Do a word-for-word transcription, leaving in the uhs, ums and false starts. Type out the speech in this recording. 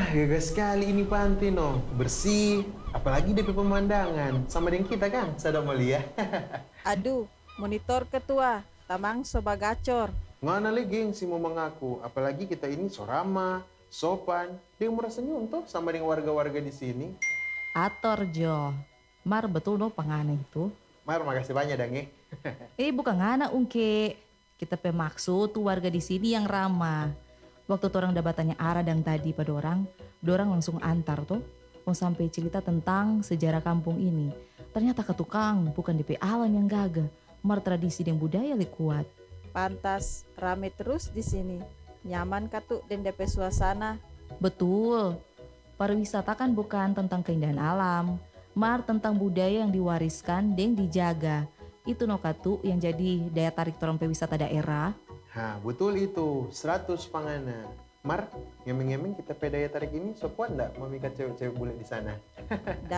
Gagah sekali ini panti no, bersih, apalagi D P pemandangan. Sama dengan kita kan, Sada Mulia. Aduh, monitor ketua, tamang soba gacor. Mana lagi si mau mengaku, apalagi kita ini so ramah, sopan, dia merasa nyuntuk sama dengan warga-warga di sini. Ator Jo, mar betul no pangana itu. Mar, makasih banyak Dange. Eh bukan ngana ungke, kita pemaksud tuh warga di sini yang ramah. Waktu tuh orang udah tanya arah dan tadi pada orang, dorang langsung antar tuh, mau sampai cerita tentang sejarah kampung ini. Ternyata ketukang bukan D P alam yang gagah, mar tradisi dan budaya lebih kuat. Pantas, rame terus di sini. Nyaman katu dan D P suasana. Betul, pariwisata kan bukan tentang keindahan alam, mar tentang budaya yang diwariskan dan dijaga. Itu no katu yang jadi daya tarik orang pewisata daerah. Hah, betul itu, seratus pangana. Mar, ngemeng-ngemeng kita pedaya tarik ini, so kuat nggak memikat cewek-cewek bule di sana?